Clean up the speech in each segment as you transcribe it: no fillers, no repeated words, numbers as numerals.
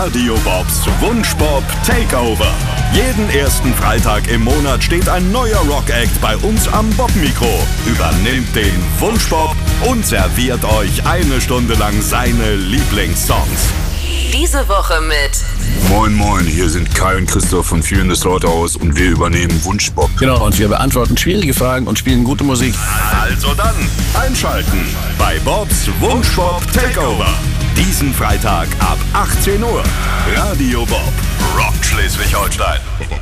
Radio Bobs Wunschbob Takeover. Jeden ersten Freitag im Monat steht ein neuer Rock-Act bei uns am Bob-Mikro, übernimmt den Wunschbob und serviert euch eine Stunde lang seine Lieblingssongs. Diese Woche mit... Moin Moin, hier sind Kai und Christoph von Führendes Rathaus und wir übernehmen Wunschbob. Genau, und wir beantworten schwierige Fragen und spielen gute Musik. Also dann, einschalten bei Bobs Wunschbob Takeover. Diesen Freitag ab 18 Uhr. Radio Bob rockt Schleswig-Holstein.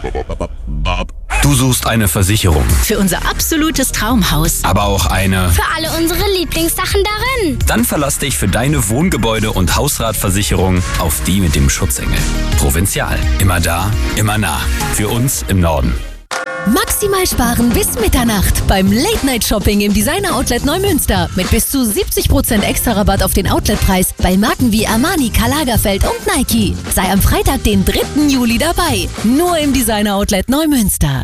Du suchst eine Versicherung, Für unser absolutes Traumhaus. aber auch eine... Für alle unsere Lieblingssachen darin. Dann verlass dich für deine Wohngebäude- und Hausratversicherung auf die mit dem Schutzengel. Provinzial. Immer da, immer nah. Für uns im Norden. Maximal sparen bis Mitternacht beim Late-Night-Shopping im Designer-Outlet Neumünster mit bis zu 70% Extra-Rabatt auf den Outletpreis bei Marken wie Armani, Karl Lagerfeld und Nike. Sei am Freitag, den 3. Juli dabei. Nur im Designer-Outlet Neumünster.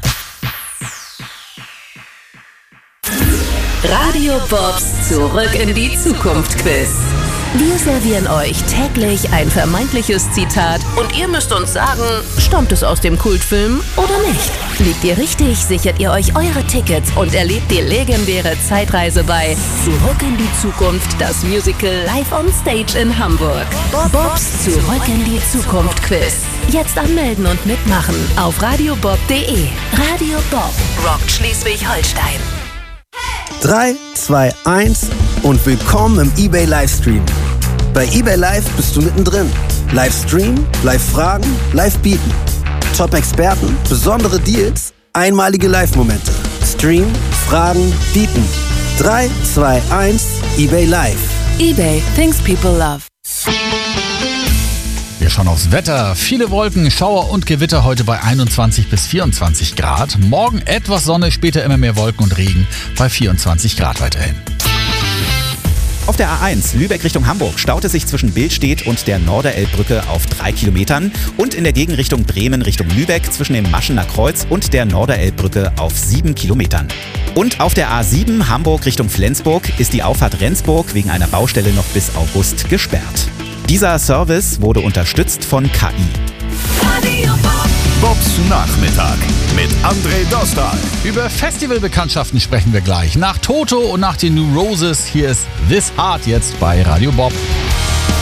Radio Bobs Zurück in die Zukunft Quiz. Wir servieren euch täglich ein vermeintliches Zitat und ihr müsst uns sagen, stammt es aus dem Kultfilm oder nicht? Liegt ihr richtig, sichert ihr euch eure Tickets und erlebt die legendäre Zeitreise bei Zurück in die Zukunft, das Musical live on stage in Hamburg. Bobs Zurück in die Zukunft Quiz. Jetzt anmelden und mitmachen auf radiobob.de. Radio Bob rockt Schleswig-Holstein. 3, 2, 1 und willkommen im eBay Livestream. Bei eBay Live bist du mittendrin. Livestream, Live-Fragen, Live-Bieten. Top-Experten, besondere Deals, einmalige Live-Momente. Stream, Fragen, Bieten. 3, 2, 1, eBay Live. eBay, things people love. Wir schauen aufs Wetter. Viele Wolken, Schauer und Gewitter heute bei 21 bis 24 Grad. Morgen etwas Sonne, später immer mehr Wolken und Regen bei 24 Grad weiterhin. Auf der A1 Lübeck Richtung Hamburg staut es sich zwischen Billstedt und der Norderelbbrücke auf 3 Kilometern und in der Gegenrichtung Bremen Richtung Lübeck zwischen dem Maschener Kreuz und der Norderelbbrücke auf 7 Kilometern. Und auf der A7 Hamburg Richtung Flensburg ist die Auffahrt Rendsburg wegen einer Baustelle noch bis August gesperrt. Dieser Service wurde unterstützt von KI. Bobs Nachmittag mit André Dostal. Über Festivalbekanntschaften sprechen wir gleich. Nach Toto und nach den New Roses, hier ist This Heart jetzt bei Radio Bob.